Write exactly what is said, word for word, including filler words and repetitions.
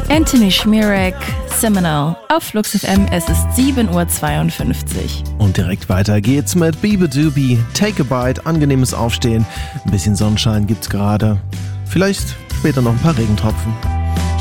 Anthony Schmierek, Seminole auf Flux F M. Es ist sieben Uhr zweiundfünfzig. Und direkt weiter geht's mit Beabadoobie, Take a Bite, angenehmes Aufstehen. Ein bisschen Sonnenschein gibt's gerade. Vielleicht später noch ein paar Regentropfen.